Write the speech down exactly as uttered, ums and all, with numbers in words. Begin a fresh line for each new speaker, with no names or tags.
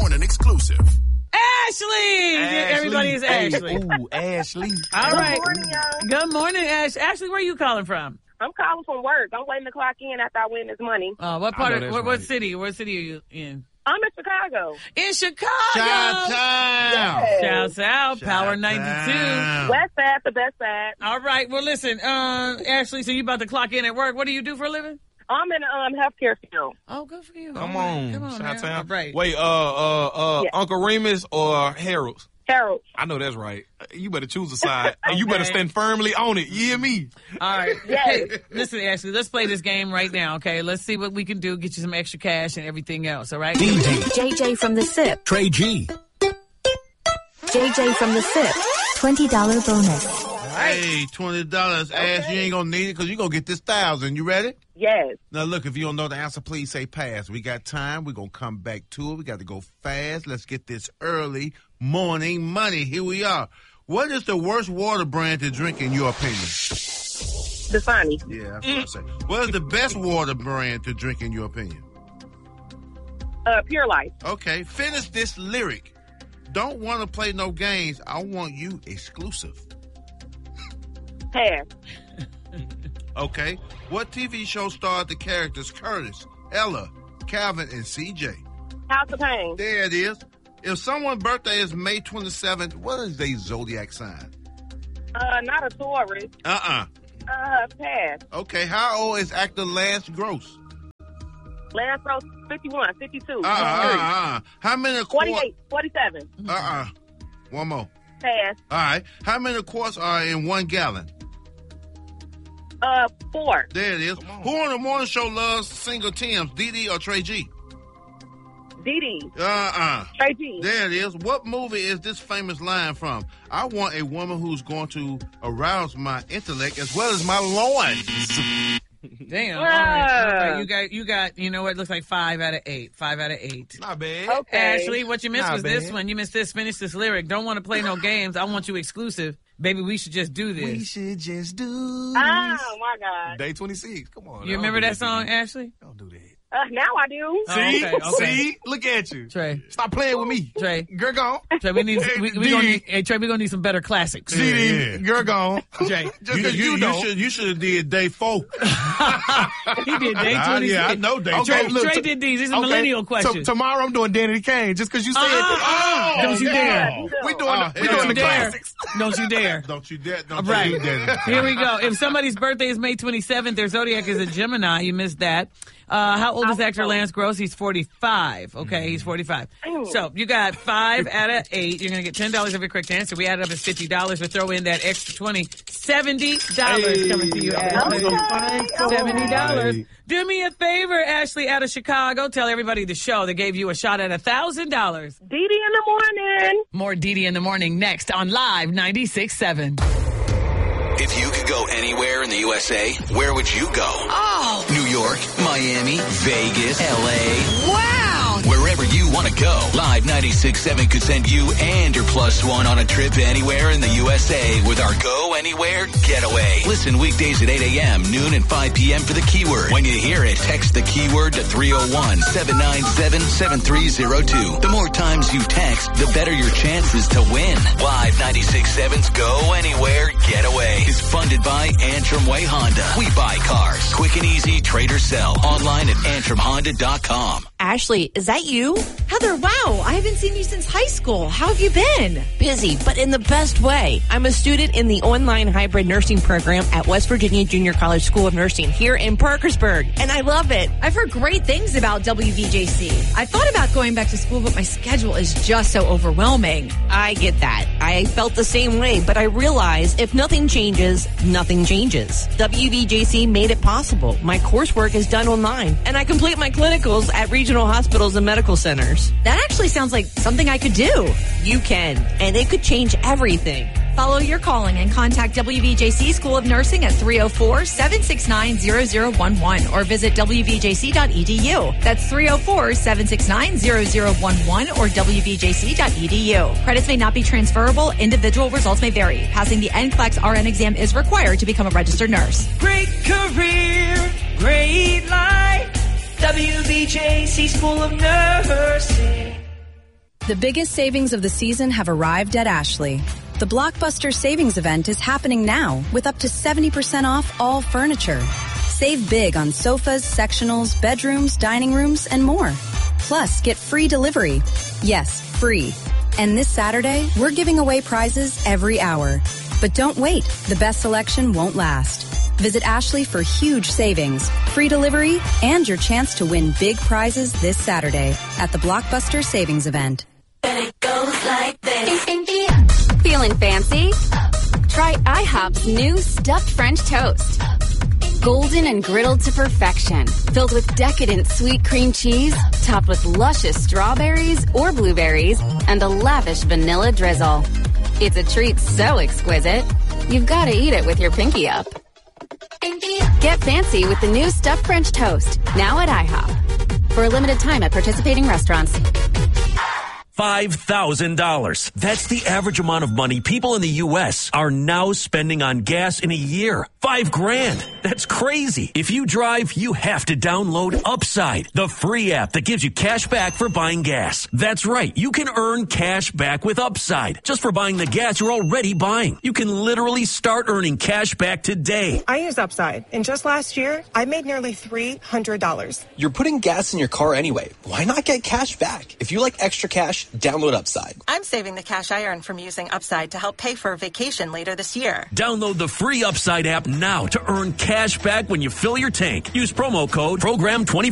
Morning exclusive.
Ashley!
Ashley.
Everybody is Ashley.
Ooh, Ashley.
All
Good
right.
morning, y'all.
Good morning, Ash. Ashley, where are you calling from?
I'm calling from work. I'm waiting to clock in after I win this money.
Uh, what
I
part
know
of,
that's
what, what
right.
city? What city are you in?
I'm in Chicago.
In Chicago.
Chi-town.
Shouts out, Power ninety-two.
Chi-town.
West side, the best side.
All right. Well, listen, uh, Ashley, so you about to clock in at work. What do you do for a living?
I'm in the um, healthcare field.
Oh, good for you.
Come
All right.
on,
Come on, man.
Chi-town.
All right.
Wait, uh, uh, uh,
Yeah.
Uncle Remus or Harold's?
Harold.
I know that's right. You better choose a side. And you better
Okay.
stand firmly on it. You hear me?
All right.
Yes.
Hey, listen, Ashley, let's play this game right now, okay? Let's see what we can do, get you some extra cash and everything else, all right?
D D,
J J from the S I P.
Trey G.
J J from the S I P. twenty dollars bonus.
Hey, twenty dollars. Ash, you ain't gonna need it because you gonna get this thousand. You ready?
Yes.
Now, look, if you don't know the answer, please say pass. We got time. We're going to come back to it. We got to go fast. Let's get this early morning money. Here we are. What is the worst water brand to drink, in your opinion?
Dasani.
Yeah, that's what I say. What is the best water brand to drink, in your opinion?
Uh, Pure Life.
Okay, finish this lyric. Don't want to play no games. I want you exclusive.
Pass.
Okay. What T V show starred the characters Curtis, Ella, Calvin, and C J?
House of Pain.
There it is. If someone's birthday is May twenty-seventh, what is their zodiac sign?
Uh, not a Taurus.
Uh-uh.
Uh, pass.
Okay, how old is actor Lance Gross?
Last row, fifty-one, fifty-two.
Uh-uh, uh-uh. How many quarts?
forty-eight, forty-seven.
Uh-uh. One more.
Pass.
All right. How many quarts are in one gallon?
Uh, four.
There it is. Who on the morning show loves single Tims, Dee Dee or Trey G?
Dee Dee.
Uh-uh.
Trey G.
There it is. What movie is this famous line from? I want a woman who's going to arouse my intellect as well as my loins.
Damn. All right. All right. You got, you got, you know what? It looks like five out of eight. Five out of eight.
Not bad.
Okay.
Ashley, what you missed
Not
was this
bad.
one. You missed this. Finish this lyric. Don't want to play no games. I want you exclusive. Baby, we should just do
We
this.
should just do
Oh, my God.
Day twenty-six. Come on.
You
don't
remember
do
that song,
to me.
Ashley?
Don't do that.
Uh, now I do.
Oh,
See?
okay, okay.
See? Look at you.
Trey,
Stop playing with me.
Trey,
Girl gone.
Trey, we need, we, we
D.
gonna need, hey, Trey, we gonna need some better classics.
D D.
Yeah.
Girl gone.
Trey,
Just
You,
because
you,
you,
you
know.
should you should have did day four.
he did day
Ah,
twenty-six.
yeah, I know day
Trey,
four.
look,
Trey
t-
did these. These are
Okay,
millennial
so
questions.
tomorrow I'm doing Danny Kane just because you said
Uh-uh,
that.
uh-uh. Don't you dare.
Yeah,
We doing,
Oh,
the, we
hell
doing the
no.
classics.
Don't you dare.
Don't you dare. Don't
Right.
you do that.
Here we go. If somebody's birthday is May twenty-seventh, their zodiac is a Gemini. You missed that. Uh, how old is actor Lance Gross? He's forty-five. Okay, he's forty-five. So you got five out of eight. You're going to get ten dollars every correct answer. We add it up as fifty dollars. We throw in that extra twenty. seventy dollars coming to you, Ashley. seventy dollars.
Hey.
Do me a favor, Ashley, out of Chicago. Tell everybody the show that gave you a shot at one thousand dollars.
Dee Dee in the morning.
More Dee Dee in the morning next on Live ninety-six point seven.
If you could go anywhere in the U S A, where would you go?
Oh,
New York, Miami, Vegas, L A.
wow.
Wherever you want to go, Live ninety-six point seven could send you and your plus one on a trip anywhere in the U S A with our Go Anywhere Getaway. Listen weekdays at eight a.m., noon, and five p.m. for the keyword. When you hear it, text the keyword to three oh one, seven nine seven, seven three oh two. The more times you text, the better your chances to win. Live ninety-six point seven's Go Anywhere Getaway is funded by Antrim Way Honda. We buy cars. Quick and easy, trade or sell. Online at antrim honda dot com.
Ashley, is that you?
Heather, wow, I haven't seen you since high school. How have you been?
Busy, but in the best way. I'm a student in the online hybrid nursing program at West Virginia Junior College School of Nursing here in Parkersburg, and I love it.
I've heard great things about W V J C. I thought about going back to school, but my schedule is just so overwhelming.
I get that. I felt the same way, but I realized if nothing changes, nothing changes. W V J C made it possible. My coursework is done online, and I complete my clinicals at regional hospitals and medical centers.
That actually sounds like something I could do.
You can, and it could change everything.
Follow your calling and contact W V J C School of Nursing at three oh four, seven six nine, zero zero one one or visit w v j c dot e d u. That's three oh four, seven six nine, zero zero one one or w v j c dot e d u. Credits may not be transferable. Individual results may vary. Passing the N C L E X R N exam is required to become a registered nurse.
Great career, great life. W V J C School of Nursing.
The biggest savings of the season have arrived at Ashley. The Blockbuster Savings Event is happening now with up to seventy percent off all furniture. Save big on sofas, sectionals, bedrooms, dining rooms, and more. Plus, get free delivery. Yes, free. And this Saturday, we're giving away prizes every hour. But don't wait. The best selection won't last. Visit Ashley for huge savings, free delivery, and your chance to win big prizes this Saturday at the Blockbuster Savings Event.
And it goes like this. Feeling fancy? Try IHOP's new stuffed French toast. Golden and griddled to perfection, filled with decadent sweet cream cheese, topped with luscious strawberries or blueberries, and a lavish vanilla drizzle. It's a treat so exquisite, you've got to eat it with your pinky up. Get fancy with the new stuffed French toast, now at IHOP. For a limited time at participating restaurants.
five thousand dollars. That's the average amount of money people in the U S are now spending on gas in a year. Five grand. That's crazy. If you drive, you have to download Upside, the free app that gives you cash back for buying gas. That's right. You can earn cash back with Upside just for buying the gas you're already buying. You can literally start earning cash back today.
I use Upside, and just last year, I made nearly three hundred dollars.
You're putting gas in your car anyway. Why not get cash back? If you like extra cash, download Upside.
I'm saving the cash I earn from using Upside to help pay for a vacation later this year.
Download the free Upside app now to earn cash back when you fill your tank. Use promo code program twenty.